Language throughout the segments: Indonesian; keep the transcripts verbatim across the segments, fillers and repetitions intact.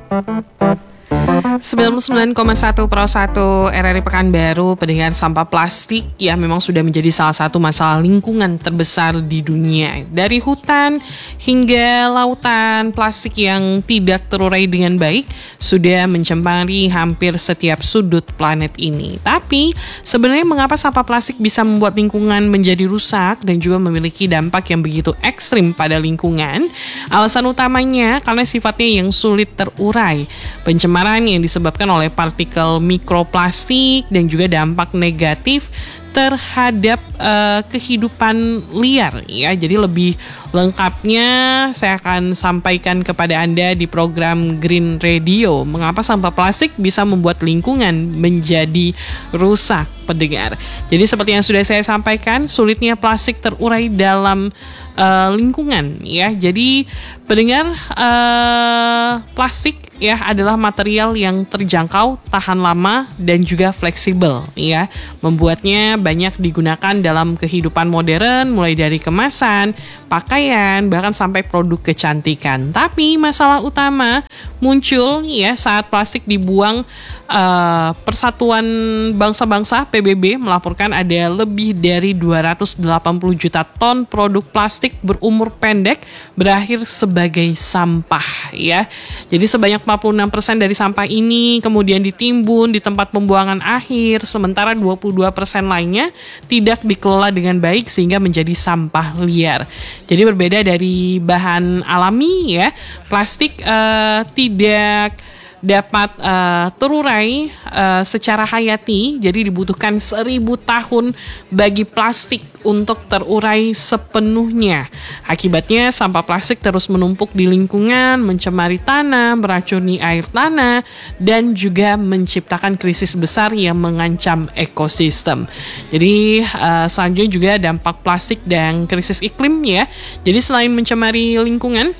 sembilan puluh sembilan koma satu Pro satu R R I Pekanbaru, pendengar, sampah plastik ya memang sudah menjadi salah satu masalah lingkungan terbesar di dunia. Dari hutan hingga lautan, plastik yang tidak terurai dengan baik sudah mencemari hampir setiap sudut planet ini. Tapi sebenarnya mengapa sampah plastik bisa membuat lingkungan menjadi rusak dan juga memiliki dampak yang begitu ekstrim pada lingkungan? Alasan utamanya karena sifatnya yang sulit terurai. Pencemaran yang disebabkan oleh partikel mikroplastik dan juga dampak negatif terhadap uh, kehidupan liar ya. Jadi lebih lengkapnya saya akan sampaikan kepada Anda di program Green Radio. Mengapa sampah plastik bisa membuat lingkungan menjadi rusak, pendengar. Jadi seperti yang sudah saya sampaikan, sulitnya plastik terurai dalam uh, lingkungan ya. Jadi pendengar, uh, plastik ya adalah material yang terjangkau, tahan lama dan juga fleksibel ya. Membuatnya banyak digunakan dalam kehidupan modern, mulai dari kemasan, pakaian, bahkan sampai produk kecantikan. Tapi masalah utama muncul ya saat plastik dibuang. uh, Persatuan Bangsa-Bangsa P B B melaporkan ada lebih dari dua ratus delapan puluh juta ton produk plastik berumur pendek berakhir sebagai sampah ya. Jadi sebanyak empat puluh enam persen dari sampah ini kemudian ditimbun di tempat pembuangan akhir, sementara dua puluh dua persen lainnya tidak dikelola dengan baik sehingga menjadi sampah liar. Jadi berbeda dari bahan alami ya, plastik uh, tidak dapat uh, terurai uh, secara hayati, jadi dibutuhkan seribu tahun bagi plastik untuk terurai sepenuhnya. Akibatnya sampah plastik terus menumpuk di lingkungan, mencemari tanah, meracuni air tanah, dan juga menciptakan krisis besar yang mengancam ekosistem. Jadi uh, selanjutnya juga dampak plastik dan krisis iklim ya. Jadi selain mencemari lingkungan,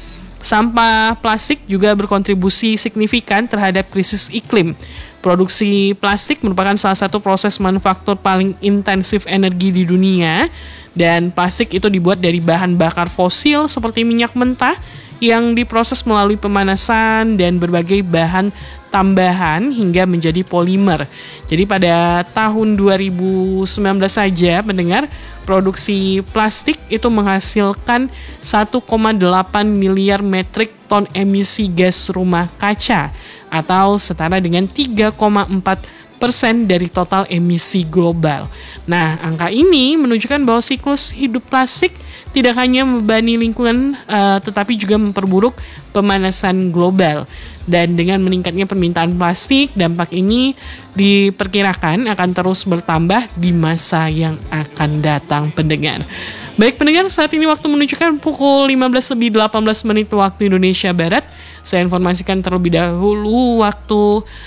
sampah plastik juga berkontribusi signifikan terhadap krisis iklim. Produksi plastik merupakan salah satu proses manufaktur paling intensif energi di dunia, dan plastik itu dibuat dari bahan bakar fosil seperti minyak mentah yang diproses melalui pemanasan dan berbagai bahan tambahan hingga menjadi polimer. Jadi pada tahun dua ribu sembilan belas saja, mendengar, produksi plastik itu menghasilkan satu koma delapan miliar metrik ton emisi gas rumah kaca atau setara dengan tiga koma empat persen dari total emisi global. Nah, angka ini menunjukkan bahwa siklus hidup plastik tidak hanya membebani lingkungan, uh, tetapi juga memperburuk pemanasan global. Dan dengan meningkatnya permintaan plastik, dampak ini diperkirakan akan terus bertambah di masa yang akan datang, pendengar. Baik pendengar, saat ini waktu menunjukkan pukul lima belas lebih delapan belas menit waktu Indonesia Barat. Saya informasikan terlebih dahulu waktu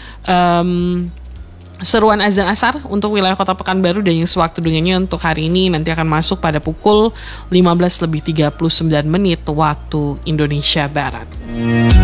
um, seruan azan asar untuk wilayah Kota Pekanbaru, dan yang sewaktu dengannya untuk hari ini nanti akan masuk pada pukul lima belas lebih tiga puluh sembilan menit waktu Indonesia Barat.